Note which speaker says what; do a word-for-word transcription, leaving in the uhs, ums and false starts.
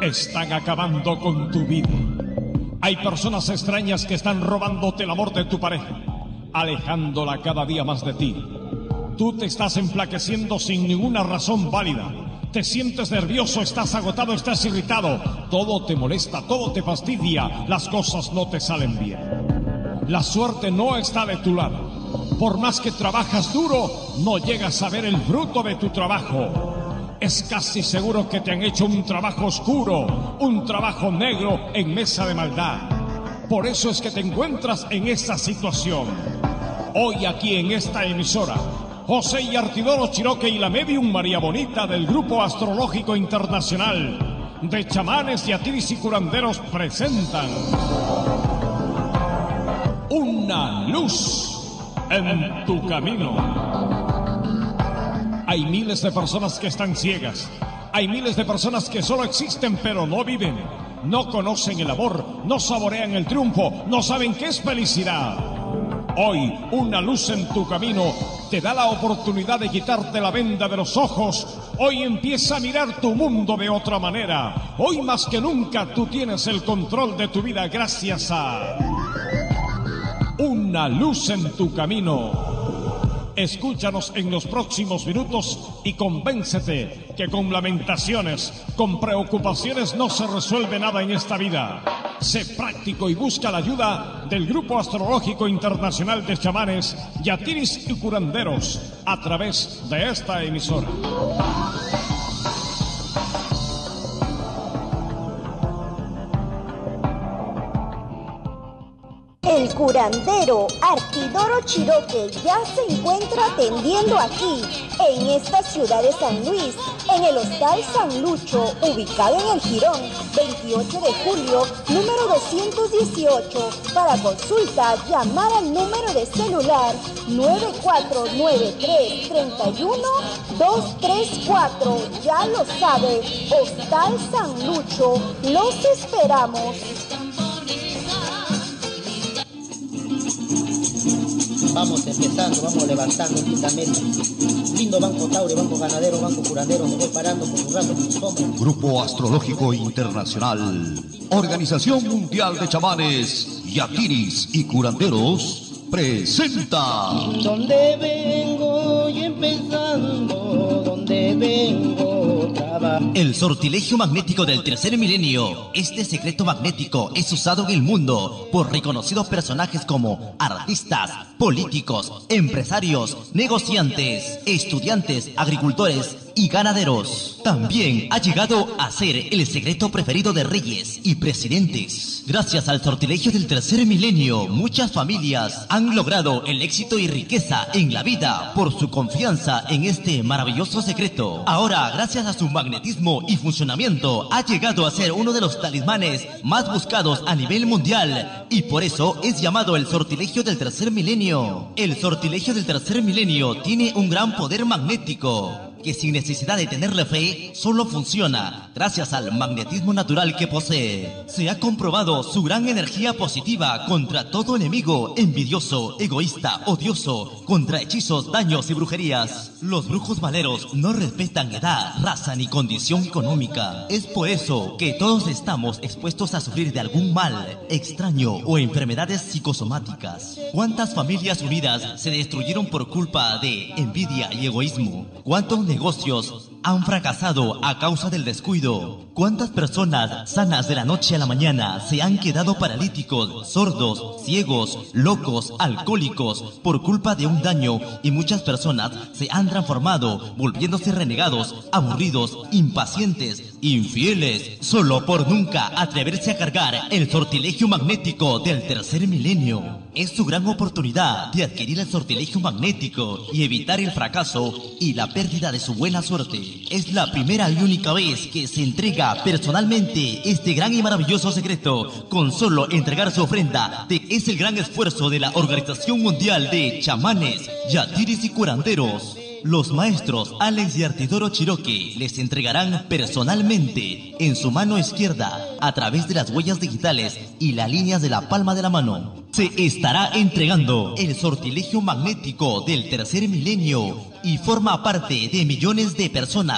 Speaker 1: están acabando con tu vida. Hay personas extrañas que están robándote el amor de tu pareja, alejándola cada día más de ti. Tú te estás enflaqueciendo sin ninguna razón válida. Te sientes nervioso, estás agotado, estás irritado. Todo te molesta, todo te fastidia. Las cosas no te salen bien. La suerte no está de tu lado. Por más que trabajas duro, no llegas a ver el fruto de tu trabajo. Es casi seguro que te han hecho un trabajo oscuro, un trabajo negro en mesa de maldad. Por eso es que te encuentras en esta situación. Hoy aquí en esta emisora, José y Artidoro Chiroque y la medium María Bonita del Grupo Astrológico Internacional de Chamanes, Yatiris y Curanderos presentan Una luz en tu camino. Hay miles de personas que están ciegas. Hay miles de personas que solo existen pero no viven. No conocen el amor, no saborean el triunfo, no saben qué es felicidad. Hoy, Una luz en tu camino te da la oportunidad de quitarte la venda de los ojos. Hoy empieza a mirar tu mundo de otra manera. Hoy más que nunca tú tienes el control de tu vida gracias a Una luz en tu camino. Escúchanos en los próximos minutos y convéncete que con lamentaciones, con preocupaciones no se resuelve nada en esta vida. Sé práctico y busca la ayuda del Grupo Astrológico Internacional de Chamanes, Yatiris y Curanderos a través de esta emisora.
Speaker 2: El curandero Artidoro Chiroque ya se encuentra atendiendo aquí, en esta ciudad de San Luis, en el Hostal San Lucho, ubicado en el Jirón, veintiocho de julio, número doscientos dieciocho. Para consulta, llamar al número de celular nueve cuatro nueve tres, tres uno, dos tres cuatro. Ya lo sabe, Hostal San Lucho, los esperamos.
Speaker 3: Vamos empezando, vamos levantando lentamente. Lindo banco Taure, banco ganadero, banco curandero, me voy parando por un rato con mis hombres.
Speaker 4: Grupo Astrológico Internacional, Organización Mundial de Chamanes, Yatiris y Curanderos, presenta.
Speaker 3: Donde vengo y empezando, donde vengo trabajando.
Speaker 5: El sortilegio magnético del tercer milenio. Este secreto magnético es usado en el mundo por reconocidos personajes como artistas, políticos, empresarios, negociantes, estudiantes, agricultores y ganaderos. También ha llegado a ser el secreto preferido de reyes y presidentes. Gracias al sortilegio del tercer milenio, muchas familias han logrado el éxito y riqueza en la vida por su confianza en este maravilloso secreto. Ahora, gracias a su magnetismo y funcionamiento, ha llegado a ser uno de los talismanes más buscados a nivel mundial y por eso es llamado el sortilegio del tercer milenio. El sortilegio del tercer milenio tiene un gran poder magnético que sin necesidad de tenerle fe, solo funciona gracias al magnetismo natural que posee. Se ha comprobado su gran energía positiva contra todo enemigo envidioso, egoísta, odioso, contra hechizos, daños y brujerías. Los brujos maleros no respetan edad, raza ni condición económica. Es por eso que todos estamos expuestos a sufrir de algún mal extraño o enfermedades psicosomáticas. ¿Cuántas familias unidas se destruyeron por culpa de envidia y egoísmo? ¿Cuántos negocios han fracasado a causa del descuido? ¿Cuántas personas sanas de la noche a la mañana se han quedado paralíticos, sordos, ciegos, locos, alcohólicos por culpa de un daño? Y muchas personas se han transformado volviéndose renegados, aburridos, impacientes, infieles, solo por nunca atreverse a cargar el sortilegio magnético del tercer milenio. Es su gran oportunidad de adquirir el sortilegio magnético y evitar el fracaso y la pérdida de su buena suerte. Es la primera y única vez que se entrega personalmente este gran y maravilloso secreto. Con solo entregar su ofrenda, de, es el gran esfuerzo de la Organización Mundial de Chamanes, Yatiris y Curanderos. Los maestros Alex y Artidoro Chiroque les entregarán personalmente en su mano izquierda, a través de las huellas digitales y las líneas de la palma de la mano, se estará entregando el sortilegio magnético del tercer milenio y forma parte de millones de personas